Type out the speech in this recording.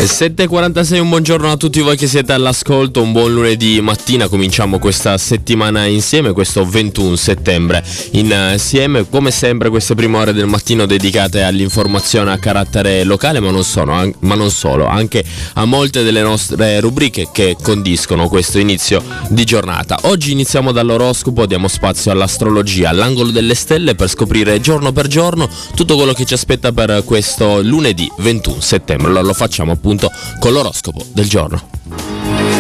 7.46, un buongiorno a tutti voi che siete all'ascolto, un buon lunedì mattina, cominciamo questa settimana insieme, questo 21 settembre insieme, come sempre queste prime ore del mattino dedicate all'informazione a carattere locale, ma non solo, anche a molte delle nostre rubriche che condiscono questo inizio di giornata. Oggi iniziamo dall'oroscopo, diamo spazio all'astrologia, all'angolo delle stelle per scoprire giorno per giorno tutto quello che ci aspetta per questo lunedì 21 settembre. Allora lo facciamo appunto con l'oroscopo del giorno.